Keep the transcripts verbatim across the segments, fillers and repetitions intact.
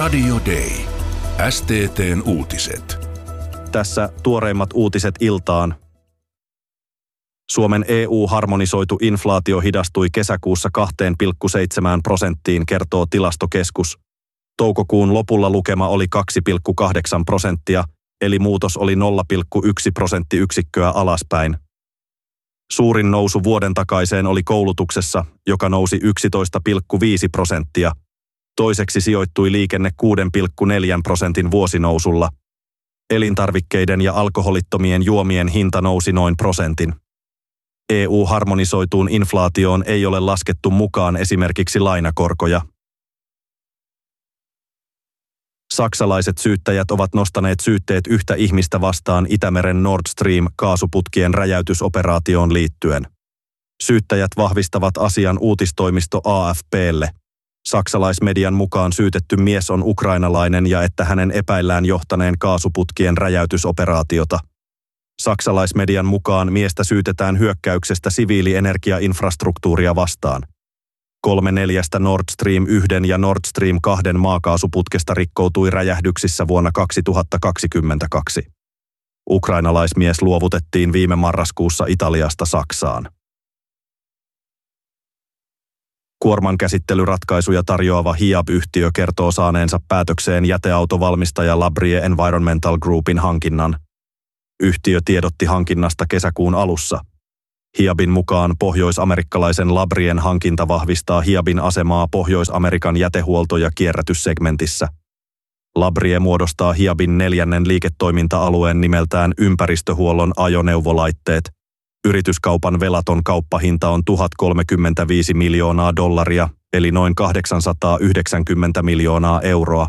Radio Day. S T T:n uutiset. Tässä tuoreimmat uutiset iltaan. Suomen E U-harmonisoitu inflaatio hidastui kesäkuussa kaksi pilkku seitsemän prosenttiin, kertoo Tilastokeskus. Toukokuun lopulla lukema oli kaksi pilkku kahdeksan prosenttia, eli muutos oli nolla pilkku yksi prosenttiyksikköä alaspäin. Suurin nousu vuoden takaiseen oli koulutuksessa, joka nousi yksitoista pilkku viisi prosenttia. Toiseksi sijoittui liikenne kuusi pilkku neljä prosentin vuosinousulla. Elintarvikkeiden ja alkoholittomien juomien hinta nousi noin prosentin. E U-harmonisoituun inflaatioon ei ole laskettu mukaan esimerkiksi lainakorkoja. Saksalaiset syyttäjät ovat nostaneet syytteet yhtä ihmistä vastaan Itämeren Nord Stream-kaasuputkien räjäytysoperaatioon liittyen. Syyttäjät vahvistavat asian uutistoimisto A F P:lle. Saksalaismedian mukaan syytetty mies on ukrainalainen ja että hänen epäillään johtaneen kaasuputkien räjäytysoperaatiota. Saksalaismedian mukaan miestä syytetään hyökkäyksestä siviilienergiainfrastruktuuria vastaan. Kolme neljästä Nord Stream yksi ja Nord Stream kaksi maakaasuputkesta rikkoutui räjähdyksissä vuonna kaksituhattakaksikymmentäkaksi. Ukrainalaismies luovutettiin viime marraskuussa Italiasta Saksaan. Kuorman käsittelyratkaisuja tarjoava Hiab-yhtiö kertoo saaneensa päätökseen jäteautovalmistaja Labrie Environmental Groupin hankinnan. Yhtiö tiedotti hankinnasta kesäkuun alussa. Hiabin mukaan pohjoisamerikkalaisen Labrien hankinta vahvistaa Hiabin asemaa Pohjois-Amerikan jätehuolto- ja kierrätyssegmentissä. Labrie muodostaa Hiabin neljännen liiketoiminta-alueen nimeltään ympäristöhuollon ajoneuvolaitteet. Yrityskaupan velaton kauppahinta on tuhat kolmekymmentäviisi miljoonaa dollaria, eli noin kahdeksansataayhdeksänkymmentä miljoonaa euroa.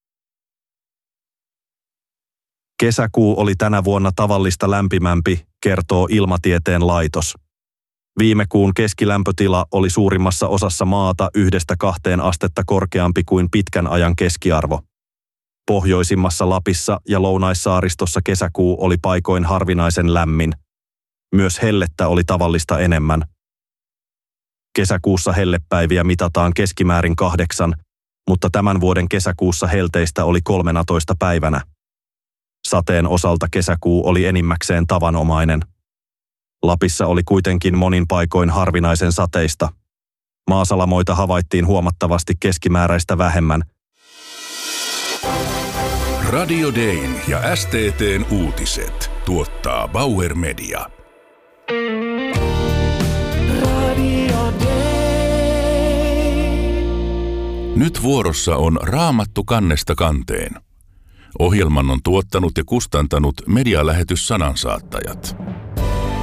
Kesäkuu oli tänä vuonna tavallista lämpimämpi, kertoo Ilmatieteen laitos. Viime kuun keskilämpötila oli suurimmassa osassa maata yhdestä kahteen astetta korkeampi kuin pitkän ajan keskiarvo. Pohjoisimmassa Lapissa ja Lounaissaaristossa kesäkuu oli paikoin harvinaisen lämmin. Myös hellettä oli tavallista enemmän. Kesäkuussa hellepäiviä mitataan keskimäärin kahdeksan, mutta tämän vuoden kesäkuussa helteistä oli kolmenatoista päivänä. Sateen osalta kesäkuu oli enimmäkseen tavanomainen. Lapissa oli kuitenkin monin paikoin harvinaisen sateista. Maasalamoita havaittiin huomattavasti keskimääräistä vähemmän. Radio Dayn ja S T T:n uutiset tuottaa Bauer Media. Nyt vuorossa on Raamattu kannesta kanteen. Ohjelman on tuottanut ja kustantanut medialähetys Sanansaattajat.